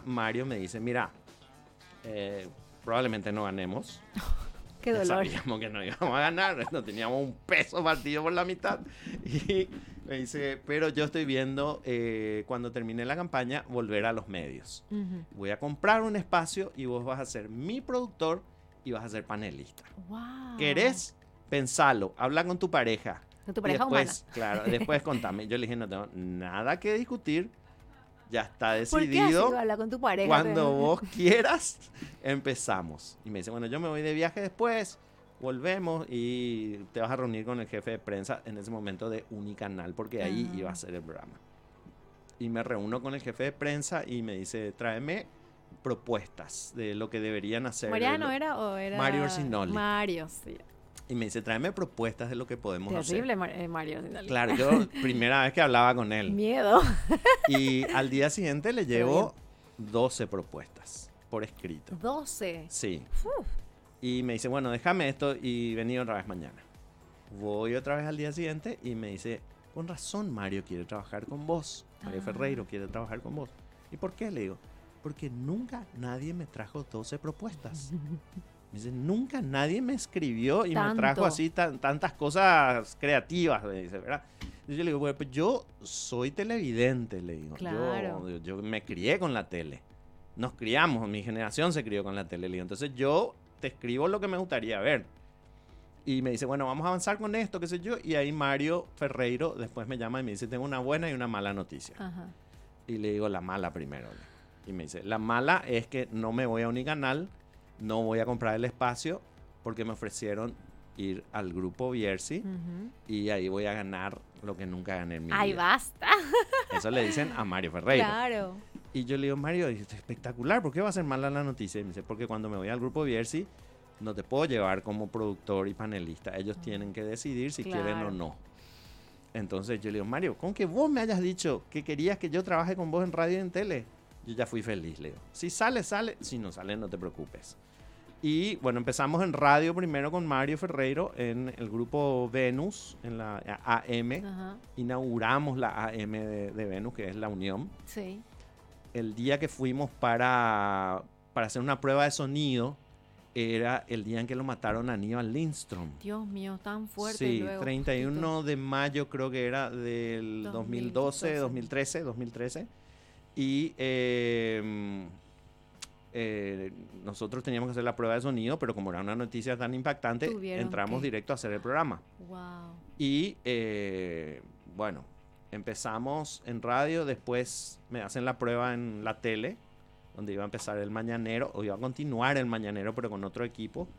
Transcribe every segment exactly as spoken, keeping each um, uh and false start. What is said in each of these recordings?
Mario me dice, mira, eh, probablemente no ganemos. Qué Ya dolor. sabíamos que no íbamos a ganar, no teníamos un peso partido por la mitad. Y me dice, pero yo estoy viendo, eh, cuando termine la campaña, volver a los medios. Ujú. Voy a comprar un espacio y vos vas a ser mi productor y vas a ser panelista. Wow. ¿Querés? Pensalo, habla con tu pareja. Con tu Y pareja después, humana. claro, después contame. Yo le dije, no tengo nada que discutir, ya está ¿Por qué así? decidido. Habla con tu pareja. Cuando te- vos quieras, empezamos. Y me dice, bueno, yo me voy de viaje después, volvemos y te vas a reunir con el jefe de prensa en ese momento de Unicanal, porque ahí Ah. iba a ser el programa. Y me reúno con el jefe de prensa y me dice, tráeme propuestas de lo que deberían hacer. ¿Mariano de lo- era o era...? Mario Orsinoli. Mario, sí. Y me dice, tráeme propuestas de lo que podemos Terrible hacer. Mar- eh, Mario Orsinoli. Claro, yo primera vez que hablaba con él. Miedo. Y al día siguiente le Pero llevo doce propuestas por escrito. doce. Sí. Y me dice, bueno, déjame esto y vení otra vez mañana. Voy otra vez al día siguiente y me dice, con razón Mario quiere trabajar con vos. Mario Ah. Ferreiro quiere trabajar con vos. ¿Y por qué? Le digo, porque nunca nadie me trajo doce propuestas. Me dice, nunca nadie me escribió y Tanto. me trajo así tan- tantas cosas creativas, me dice, ¿verdad? Y yo le digo, bueno, pues yo soy televidente, le digo. Claro. Yo, yo me crié con la tele. Nos criamos, mi generación se crió con la tele, le digo. Entonces yo te escribo lo que me gustaría ver. Y me dice, bueno, vamos a avanzar con esto, qué sé yo. Y ahí Mario Ferreiro después me llama y me dice, tengo una buena y una mala noticia. Ajá. Y le digo, la mala primero. Y me dice, la mala es que no me voy a Unicanal, no voy a comprar el espacio porque me ofrecieron ir al grupo Bierzi Ujú. y ahí voy a ganar lo que nunca gané en mi Ay, vida. basta. Eso le dicen a Mario Ferreiro. Claro. Y yo le digo, Mario, esto es espectacular, ¿por qué va a ser mala la noticia? Y me dice, porque cuando me voy al grupo Bierzi no te puedo llevar como productor y panelista. Ellos tienen que decidir si Claro. quieren o no. Entonces yo le digo, Mario, con que vos me hayas dicho que querías que yo trabaje con vos en radio y en tele, yo ya fui feliz, le digo. Si sale, sale. Si no sale, no te preocupes. Y bueno, empezamos en radio primero con Mario Ferreiro en el grupo Venus, en la A M. Ajá. Inauguramos la A M de, de Venus, que es la Unión. Sí. El día que fuimos para, para hacer una prueba de sonido era el día en que lo mataron a Aníbal Lindstrom. Dios mío, tan fuerte. Sí, luego, treinta y uno justito. de mayo creo que era del dos mil doce, dos mil trece, dos mil trece. Y eh, eh, nosotros teníamos que hacer la prueba de sonido, pero como era una noticia tan impactante, Tuvieron entramos que- directo a hacer el programa. Wow. Y eh, bueno, empezamos en radio, después me hacen la prueba en la tele, donde iba a empezar el mañanero, o iba a continuar el mañanero, pero con otro equipo.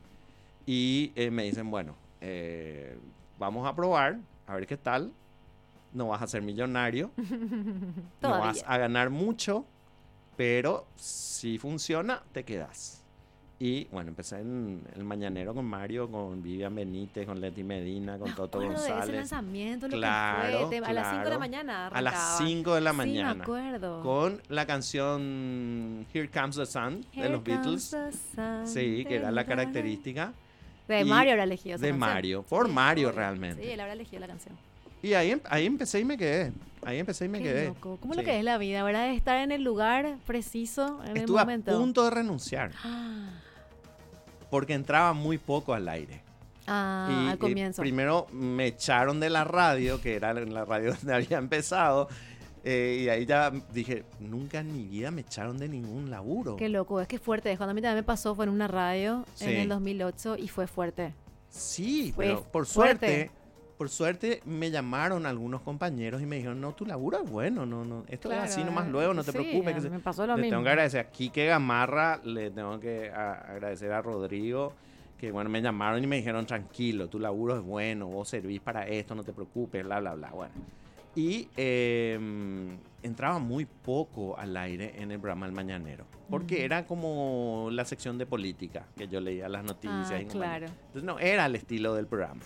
Y eh, me dicen, bueno, eh, vamos a probar, a ver qué tal. No vas a ser millonario, no Todavía. vas a ganar mucho, pero si funciona, te quedas. Y bueno, empecé en el mañanero con Mario, con Vivian Benítez, con Leti Medina, con Me Toto acuerdo de ese González. lanzamiento, lo Claro, que fue. Te- A las cinco de la claro. mañana A las arrancaba. cinco de la Sí, me mañana. acuerdo. Con la canción Here Comes the Sun de Here los Beatles. comes the sun, Sí, que era la da, da, da. característica De y Mario habrá elegido esa de canción. Mario. Por Sí, Mario obvio. realmente. Sí, él habrá elegido la canción. Y ahí, em- ahí empecé y me quedé. Ahí empecé y me Qué quedé. loco. ¿Cómo Sí. lo que es la vida, verdad? De estar en el lugar preciso, en Estuve el momento. a punto de renunciar Ah, porque entraba muy poco al aire. ah, y, al y comienzo. primero me echaron de la radio, que era la radio donde había empezado. eh, y ahí ya dije, nunca en mi vida me echaron de ningún laburo. Qué loco, es que fuerte. Cuando a mí también me pasó, fue en una radio Sí. en el dos mil ocho y fue fuerte. Sí, Fue pero por fuerte. suerte, por suerte me llamaron algunos compañeros y me dijeron, no, tu laburo es bueno, no, no, esto Claro, es así nomás eh, luego, no te sí, preocupes. que eh, se- me pasó lo le mismo. tengo que agradecer a Quique Gamarra, le tengo que a- agradecer a Rodrigo, que bueno, me llamaron y me dijeron, tranquilo, tu laburo es bueno, vos servís para esto, no te preocupes, bla, bla, bla, bueno. Y eh, entraba muy poco al aire en el programa El Mañanero, porque Ujú. era como la sección de política, que yo leía las noticias. Ah, y claro. Entonces no, era el estilo del programa.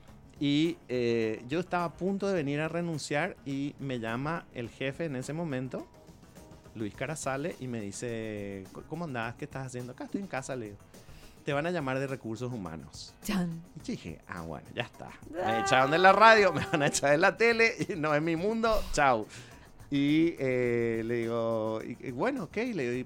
Y eh, yo estaba a punto de venir a renunciar y me llama el jefe en ese momento, Luis Carazale, y me dice, ¿cómo andás? ¿Qué estás haciendo? Acá estoy en casa, le digo. Te van a llamar de recursos humanos. Chan. Y yo dije, ah, bueno, ya está. Me echaron de la radio, me van a echar de la tele, y no es mi mundo, chao. Y eh, le digo, y- y bueno, ok, le digo,